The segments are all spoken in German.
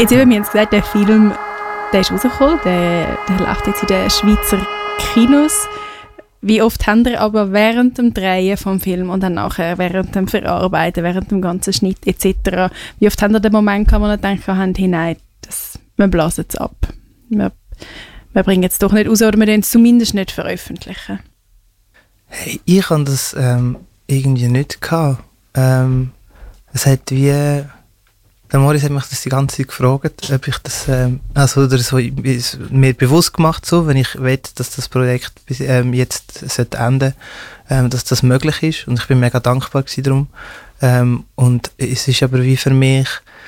Jetzt eben, wir haben es gesagt, der Film, der ist rausgekommen, der läuft jetzt in den Schweizer Kinos. Wie oft habt ihr aber während dem Drehen vom Film und dann nachher während dem Verarbeiten, während dem ganzen Schnitt etc., wie oft habt ihr den Moment gehabt, wo ihr gedacht habt, hey, nein, wir blasen es ab. Wir bringen es doch nicht raus oder wir können es zumindest nicht veröffentlichen. Hey, ich hatte das irgendwie nicht gehabt. Es hat wie... Der Moritz hat mich das die ganze Zeit gefragt, ob ich das oder so mir bewusst gemacht, so, wenn ich will, dass das Projekt bis, jetzt enden sollte, dass das möglich ist. Und ich bin mega dankbar darum. Und es ist aber wie für mich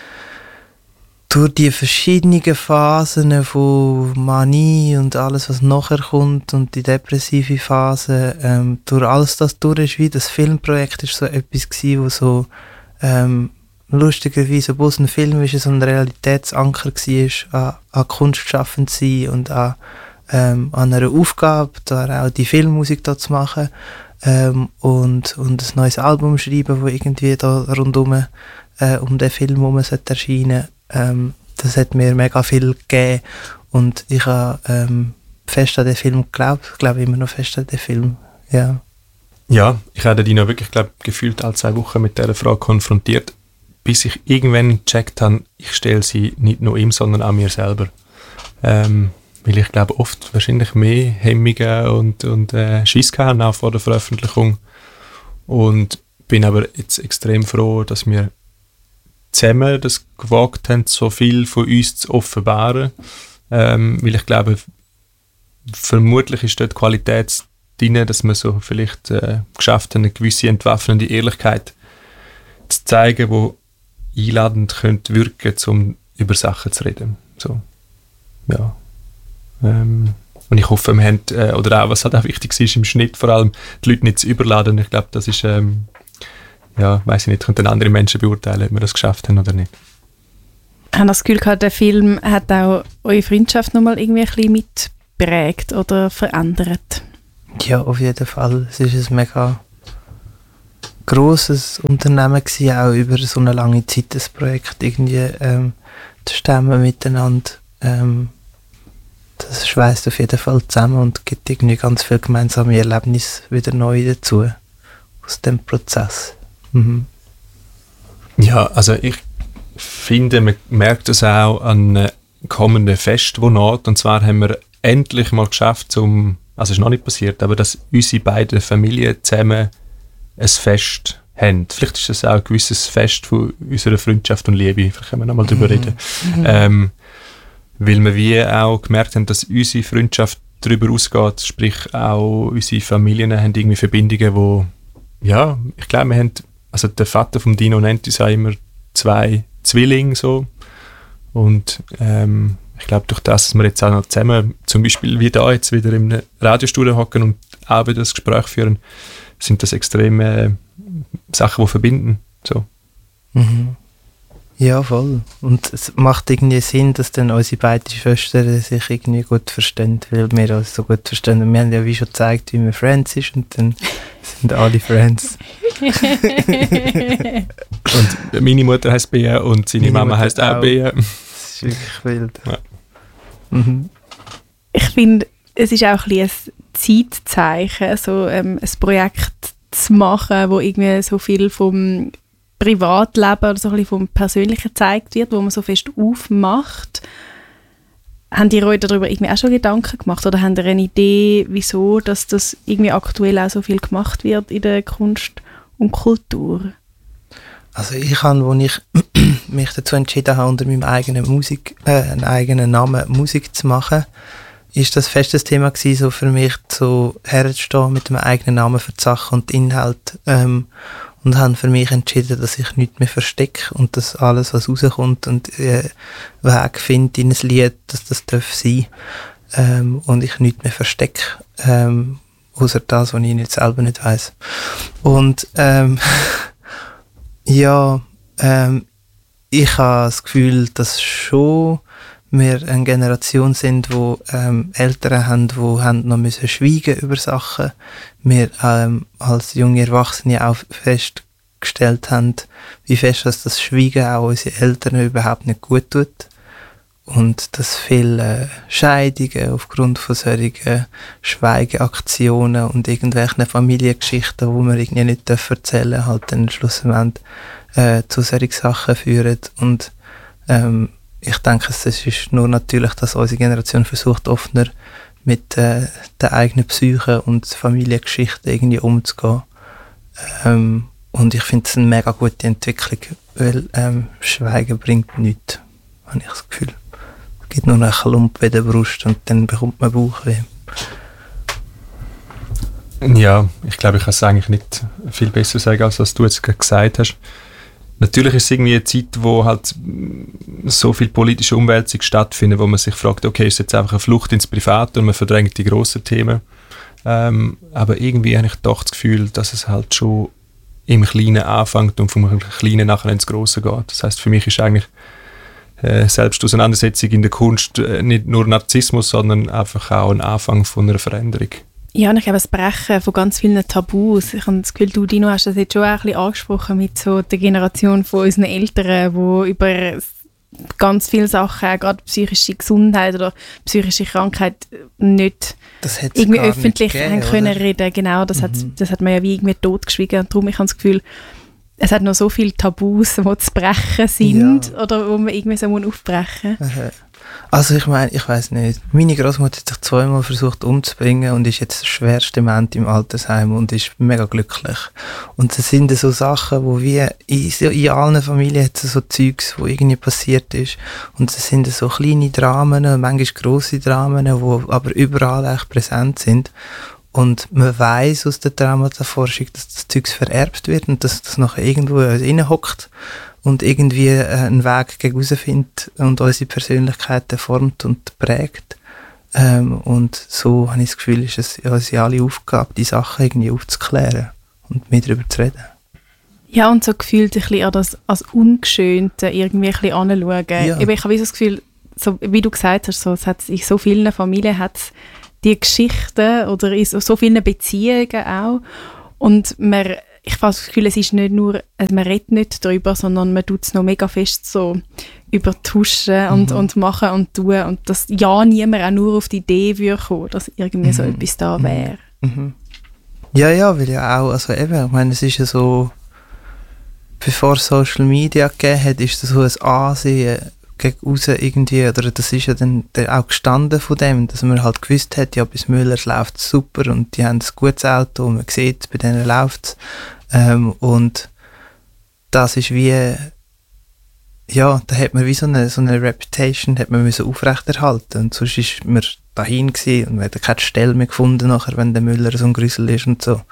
durch die verschiedenen Phasen von Manie und alles, was nachher kommt und die depressive Phase, durch alles das durch ist, wie das Filmprojekt ist so etwas gewesen, wo so lustigerweise, obwohl es ein Film ist, so ein Realitätsanker war, an Kunst schaffen zu sein und an einer Aufgabe, da auch die Filmmusik da zu machen und ein neues Album schreiben, das irgendwie da rundum um den Film herum erscheinen sollte. Das hat mir mega viel gegeben und ich habe fest an den Film geglaubt. Ich glaube immer noch fest an den Film, ja. Ja, ich habe die noch wirklich, gefühlt alle 2 Wochen mit dieser Frage konfrontiert, bis ich irgendwann gecheckt habe, ich stelle sie nicht nur ihm, sondern auch mir selber. Weil ich glaube, oft wahrscheinlich mehr Hemmungen und Schiss gehabt auch vor der Veröffentlichung. Und bin aber jetzt extrem froh, dass wir zusammen das gewagt haben, so viel von uns zu offenbaren. Weil ich glaube, vermutlich ist dort Qualität drin, dass man so vielleicht geschafft hat, eine gewisse entwaffnende Ehrlichkeit zu zeigen, die einladend könnte wirken, um über Sachen zu reden. So. Ja. Und ich hoffe, wir haben, oder auch, was halt auch wichtig ist im Schnitt, vor allem die Leute nicht zu überladen. Ich glaube, das ist, weiss ich nicht, könnten andere Menschen beurteilen, ob wir das geschafft haben oder nicht. Ich habe das Gefühl gehabt, der Film hat auch eure Freundschaft nochmal irgendwie ein bisschen mitgeprägt oder verändert. Ja, auf jeden Fall. Es ist ein mega grosses Unternehmen gewesen, auch über so eine lange Zeit das Projekt irgendwie zu stemmen miteinander. Das schweißt auf jeden Fall zusammen und gibt irgendwie ganz viele gemeinsame Erlebnisse wieder neu dazu aus dem Prozess. Mhm. Ja, also ich finde, man merkt es auch an einem kommenden Fest, wo naht. Und zwar haben wir endlich mal geschafft, also es ist noch nicht passiert, aber dass unsere beiden Familien zusammen ein Fest haben. Vielleicht ist das auch ein gewisses Fest von unserer Freundschaft und Liebe. Vielleicht können wir noch mal darüber reden. Weil wir wie auch gemerkt haben, dass unsere Freundschaft darüber ausgeht, sprich auch unsere Familien haben irgendwie Verbindungen, wo, ja, ich glaube, wir haben, also der Vater von Dino nennt uns auch immer 2 Zwillinge so. Und ich glaube, durch das, dass wir jetzt auch noch zusammen, zum Beispiel wie da jetzt wieder im Radiostudio hocken und auch wieder das Gespräch führen, sind das extreme Sachen, die verbinden. So. Mhm. Ja, voll. Und es macht irgendwie Sinn, dass dann unsere beiden Schwestern sich irgendwie gut verstehen, weil wir uns so gut verstehen. Und wir haben ja wie schon gezeigt, wie man Friends ist und dann sind alle Friends. Und meine Mutter heisst Bea und seine Mama heisst auch Bea. Das ist wirklich wild. Ja. Mhm. Ich finde, es ist auch ein bisschen ein Zeitzeichen, so ein Projekt zu machen, wo irgendwie so viel vom Privatleben oder so ein bisschen vom Persönlichen gezeigt wird, wo man so fest aufmacht. Habt ihr euch darüber irgendwie auch schon Gedanken gemacht oder habt ihr eine Idee, wieso dass das irgendwie aktuell auch so viel gemacht wird in der Kunst und Kultur? Also ich habe, als ich mich dazu entschieden habe, unter meinem eigenen eigenen Namen Musik zu machen, ist das festes Thema gewesen, so für mich so herzustehen mit dem eigenen Namen für die Sache und die Inhalte. Und habe für mich entschieden, dass ich nichts mehr verstecke und dass alles, was rauskommt und Weg findet in ein Lied, dass das darf sein. Und ich nichts mehr verstecke, außer das, was ich jetzt selber nicht weiss. Und ich habe das Gefühl, dass schon wir eine Generation sind, wo Eltern haben, die noch müssen schweigen über Sachen. Wir als junge Erwachsene auch festgestellt haben, wie fest dass das Schweigen auch unsere Eltern überhaupt nicht gut tut. und dass viele Scheidungen aufgrund von solchen Schweigeaktionen und irgendwelchen Familiengeschichten, die man irgendwie nicht erzählen darf, halt dann schlussendlich zu solchen Sachen führen. Und ich denke, es ist nur natürlich, dass unsere Generation versucht, offener mit der eigenen Psyche und Familiengeschichten irgendwie umzugehen. Und ich finde es eine mega gute Entwicklung, weil Schweigen bringt nichts, habe ich das Gefühl. Es gibt nur einen Klump in der Brust und dann bekommt man Bauchweh. Ja, ich glaube, ich kann es eigentlich nicht viel besser sagen, als was du jetzt gerade gesagt hast. Natürlich ist es irgendwie eine Zeit, wo halt so viel politische Umwälzung stattfindet, wo man sich fragt, okay, ist es jetzt einfach eine Flucht ins Private und man verdrängt die grossen Themen. Aber irgendwie habe ich doch das Gefühl, dass es halt schon im Kleinen anfängt und vom Kleinen nachher ins Grosse geht. Das heisst, für mich ist eigentlich selbst Auseinandersetzung in der Kunst nicht nur Narzissmus, sondern einfach auch ein Anfang von einer Veränderung. Ja, und ich habe das Brechen von ganz vielen Tabus. Ich habe das Gefühl, du, Dino, hast das jetzt schon auch ein bisschen angesprochen mit so der Generation von unseren Eltern, die über ganz viele Sachen, gerade psychische Gesundheit oder psychische Krankheit, nicht irgendwie öffentlich haben können reden. Genau, das hat man ja wie irgendwie totgeschwiegen. Und darum, ich habe das Gefühl, es hat noch so viele Tabus, die zu brechen sind oder wo man irgendwie so aufbrechen muss. Also ich meine, ich weiss nicht. Meine Großmutter hat sich 2-mal versucht umzubringen und ist jetzt schwerst dement im Altersheim und ist mega glücklich. Und das sind so Sachen, wo wir in allen Familien hat es so Zeugs, wo irgendwie passiert ist. Und das sind so kleine Dramen, manchmal grosse Dramen, die aber überall echt präsent sind. Und man weiss aus der Traumata-Forschung, dass das Zeugs vererbt wird und dass das nachher irgendwo reinhockt und irgendwie einen Weg gegen raus findet und unsere Persönlichkeiten formt und prägt. Und so habe ich das Gefühl, ist es unsere alle Aufgabe, die Sachen irgendwie aufzuklären und mit darüber zu reden. Ja, und so gefühlt ein bisschen an das als Ungeschönte irgendwie ein bisschen anschauen. Ja. Ich habe das Gefühl, so, wie du gesagt hast, so, es hat in so vielen Familien hat es die Geschichten oder in so vielen Beziehungen auch. Und ich habe das Gefühl, es ist nicht nur, man redet nicht darüber, sondern man tut es noch mega fest so übertuschen und machen und tun. Und dass ja niemand auch nur auf die Idee würde kommen, dass irgendwie so etwas da wäre. Ja, weil ja auch, also eben, ich meine, es ist ja so, bevor es Social Media gegeben hat, ist das so ein Ansehen gegen raus irgendwie, oder das ist ja dann auch gestanden von dem, dass man halt gewusst hat, ja, bis Müllers läuft es super und die haben ein gutes Auto und man sieht, bei denen läuft es. Und das ist wie, ja, da hat man wie so eine Reputation hat man müssen aufrechterhalten und sonst ist man dahin gewesen und man hat keine Stelle mehr gefunden nachher, wenn der Müller so ein Grüssel ist und so.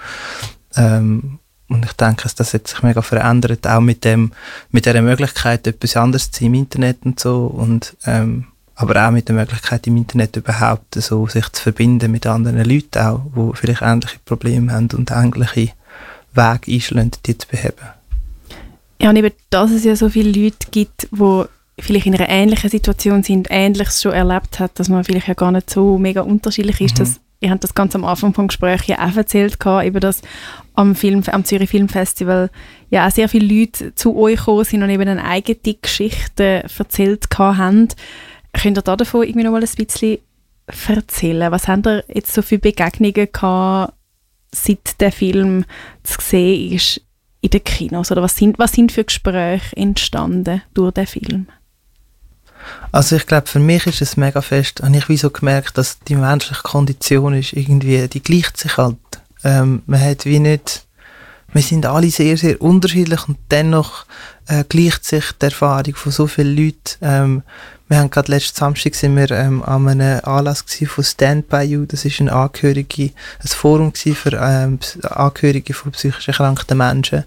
Und ich denke, das hat sich mega verändert, auch mit dieser Möglichkeit, etwas anderes zu sehen im Internet und so. Und, aber auch mit der Möglichkeit, im Internet überhaupt so sich zu verbinden mit anderen Leuten auch, die vielleicht ähnliche Probleme haben und ähnliche Wege einschlagen, die zu beheben. Ja, und eben, dass es ja so viele Leute gibt, die vielleicht in einer ähnlichen Situation sind, Ähnliches schon erlebt hat, dass man vielleicht ja gar nicht so mega unterschiedlich ist, ihr habt das ganz am Anfang vom Gespräch ja auch erzählt, eben dass am Zürich Filmfestival ja auch sehr viele Leute zu euch gekommen sind und eben eine eigene Geschichte erzählt haben. Könnt ihr davon irgendwie noch mal ein bisschen erzählen? Was habt ihr jetzt so für Begegnungen gehabt, seit der Film zu sehen ist in den Kinos? Oder was sind für Gespräche entstanden durch den Film? Also ich glaube, für mich ist es mega fest, habe ich wie so gemerkt, dass die menschliche Kondition ist irgendwie, die gleicht sich halt. Man hat wie nicht, wir sind alle sehr, sehr unterschiedlich und dennoch gleicht sich die Erfahrung von so vielen Leuten. Wir haben gerade letzten Samstag sind wir an einem Anlass von Stand By You, das ist ein Forum für Angehörige von psychisch erkrankten Menschen,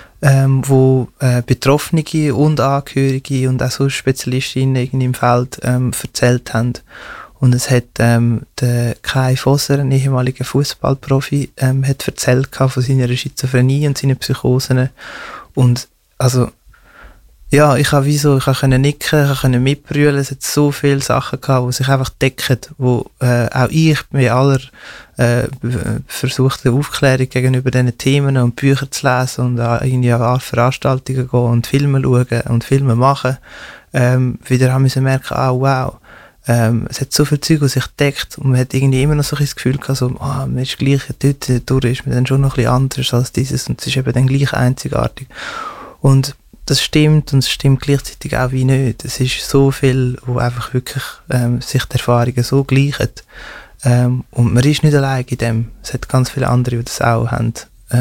wo Betroffene und Angehörige und auch so Spezialistinnen im Feld erzählt haben. Und es hat der Kai Fosser, ein ehemaliger Fußballprofi, hat erzählt von seiner Schizophrenie und seinen Psychosen. Und also ja, ich konnte nicken, ich konnte mitbrüllen, es hat so viele Sachen gehabt, die sich einfach decken, wo auch ich bei aller versuchte Aufklärung gegenüber diesen Themen und Bücher zu lesen und irgendwie an Veranstaltungen gehen und Filme schauen und Filme machen, wieder haben wir merken, wow, es hat so viel Zeug, was sich deckt und man hat irgendwie immer noch so ein das Gefühl gehabt, so, man ist gleich, dort ist man dann schon noch ein bisschen anders als dieses und es ist eben dann gleich einzigartig. Und das stimmt und es stimmt gleichzeitig auch wie nicht. Es ist so viel, wo einfach wirklich sich die Erfahrungen so gleichen. Und man ist nicht allein in dem. Es hat ganz viele andere, die das auch haben.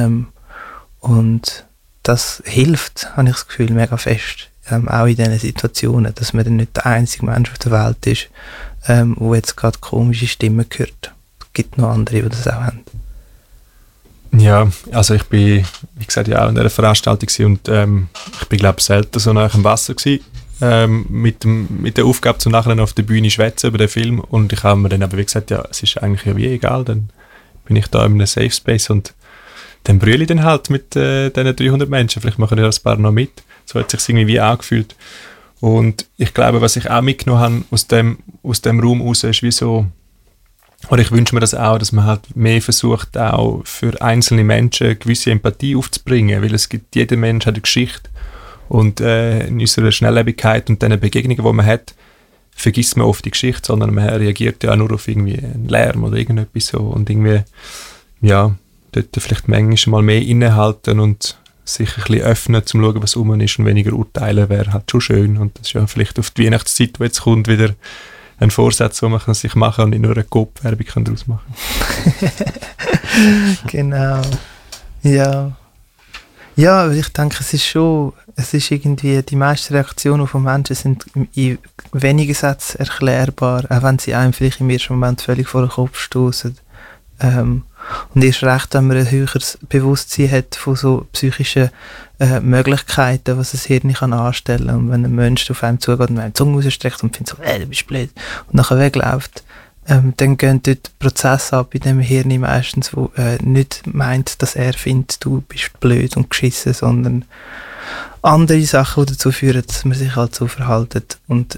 Und das hilft, habe ich das Gefühl, mega fest. Auch in diesen Situationen, dass man dann nicht der einzige Mensch auf der Welt ist, wo jetzt gerade komische Stimmen hört. Es gibt noch andere, die das auch haben. Ja, also ich bin, wie gesagt, ja auch in dieser Veranstaltung und ich bin, glaube ich, selten so nah am Wasser gewesen, mit der Aufgabe, zu nachher auf der Bühne schwätzen über den Film und ich habe mir dann aber wie gesagt, ja, es ist eigentlich ja wie egal, dann bin ich da in einem Safe Space und dann brülle ich dann halt mit diesen 300 Menschen, vielleicht machen ja ein paar noch mit, so hat es sich irgendwie wie angefühlt und ich glaube, was ich auch mitgenommen habe aus dem Raum raus, ist wie so, oder ich wünsche mir das auch, dass man halt mehr versucht, auch für einzelne Menschen eine gewisse Empathie aufzubringen, weil es gibt, jeder Mensch hat eine Geschichte und in unserer Schnelllebigkeit und den Begegnungen, die man hat, vergisst man oft die Geschichte, sondern man reagiert ja auch nur auf irgendwie einen Lärm oder irgendetwas so und irgendwie, ja, dort vielleicht manchmal mal mehr innehalten und sich ein bisschen öffnen, um zu schauen, was rum ist und weniger urteilen, wäre halt schon schön und das ist ja vielleicht auf die Weihnachtszeit, die jetzt kommt, wieder ein Vorsatz, den man sich machen kann und nicht nur eine Coop-Werbung daraus machen kann. Genau. Ja. Ja, ich denke, es ist irgendwie, die meisten Reaktionen von Menschen sind in wenigen Sätzen erklärbar, auch wenn sie einem vielleicht im ersten Moment völlig vor den Kopf stoßen. Und erst recht, wenn man ein höheres Bewusstsein hat von so psychischen Möglichkeiten, was das Hirn kann anstellen kann. Und wenn ein Mensch auf einem zugeht und einem die Zunge rausstreckt und findet so, du bist blöd, und nachher wegläuft, dann gehen dort Prozesse ab in dem Hirn meistens, wo nicht meint, dass er findet, du bist blöd und geschissen, sondern andere Sachen, die dazu führen, dass man sich halt so verhält. Und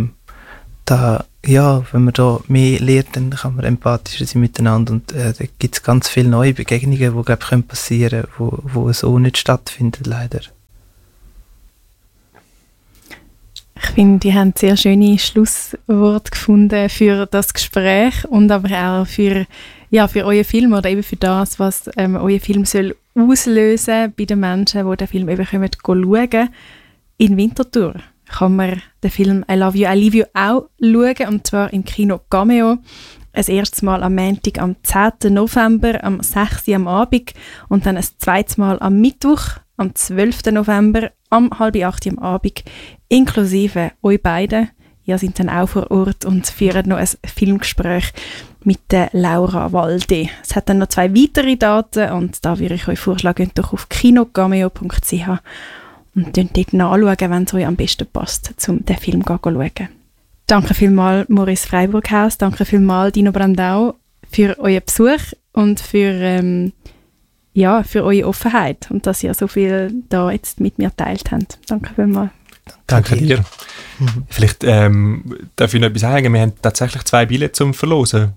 wenn man da mehr lernt, dann kann man empathischer sein miteinander und da gibt es ganz viele neue Begegnungen, die, glaube ich, passieren können, wo so nicht stattfinden, leider. Ich finde, die haben sehr schöne Schlussworte gefunden für das Gespräch und aber auch für euren Film oder eben für das, was euer Film soll auslösen bei den Menschen, die den Film eben schauen. In Winterthur kann man den Film I Love You, I Leave You auch schauen, und zwar im Kino Cameo. Ein erstes Mal am Montag, am 10. November, am 6. am Abend und dann ein zweites Mal am Mittwoch, am 12. November, am 7:30 am Abend, inklusive euch beiden. Ihr seid dann auch vor Ort und führt noch ein Filmgespräch mit der Laura Walde. Es hat dann noch 2 weitere Daten und da würde ich euch vorschlagen, geht doch auf kinocameo.ch und dort nachschauen, wenn es euch am besten passt, um den Film zu schauen. Danke vielmals, Maurice Freiburghaus. Danke vielmals, Dino Brandau, für euren Besuch und für eure Offenheit und dass ihr so viel da jetzt mit mir geteilt habt. Danke vielmals. Danke dir. Vielleicht darf ich noch etwas sagen. Wir haben tatsächlich 2 Billette zum Verlosen.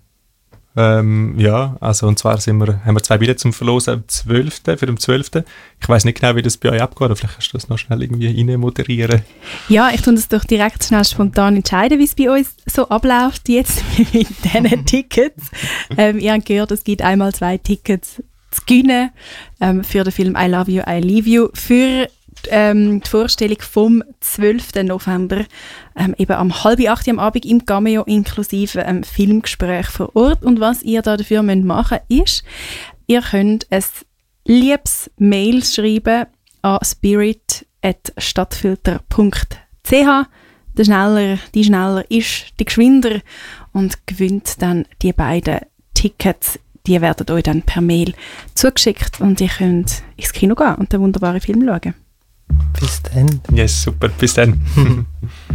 Und zwar haben wir 2 Billette zum Verlosen für den 12. Ich weiss nicht genau, wie das bei euch abgeht, aber vielleicht kannst du das noch schnell irgendwie rein moderieren. Ja, ich tue das doch direkt schnell spontan entscheiden, wie es bei uns so abläuft jetzt mit diesen Tickets. Ihr habt gehört, es gibt einmal 2 Tickets zu gewinnen für den Film I Love You, I Leave You, für die Vorstellung vom 12. November, eben am 7:30 am Abend im Cameo, inklusive Filmgespräch vor Ort. Und was ihr da dafür machen müsst, ist, ihr könnt ein liebes Mail schreiben an spirit@stadtfilter.ch. Die schneller ist, die geschwinder, und gewinnt dann die beiden Tickets. Die werden euch dann per Mail zugeschickt und ihr könnt ins Kino gehen und den wunderbaren Film schauen. Bis dann. Yes, super. Bis dann.